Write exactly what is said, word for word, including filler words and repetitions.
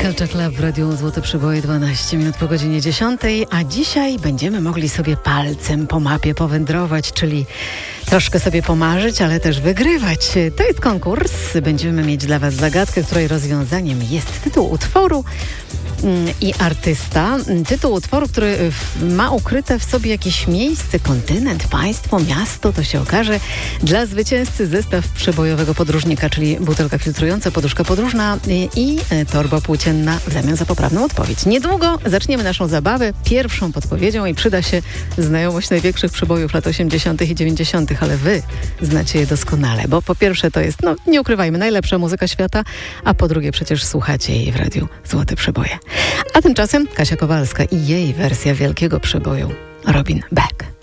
Culture Club w Radiu Złote Przeboje, dwanaście minut po godzinie dziesiątej, a dzisiaj będziemy mogli sobie palcem po mapie powędrować, czyli troszkę sobie pomarzyć, ale też wygrywać. To jest konkurs. Będziemy mieć dla Was zagadkę, której rozwiązaniem jest tytuł utworu i artysta. Tytuł utworu, który ma ukryte w sobie jakieś miejsce, kontynent, państwo, miasto, to się okaże. Dla zwycięzcy zestaw przebojowego podróżnika, czyli butelka filtrująca, poduszka podróżna i torba płócienna w zamian za poprawną odpowiedź. Niedługo zaczniemy naszą zabawę pierwszą podpowiedzią i przyda się znajomość największych przebojów lat osiemdziesiątych i dziewięćdziesiątych, ale wy znacie je doskonale, bo po pierwsze to jest, no nie ukrywajmy, najlepsza muzyka świata, a po drugie przecież słuchacie jej w Radiu Złote Przeboje. A tymczasem Kasia Kowalska i jej wersja wielkiego przeboju Robin Beck.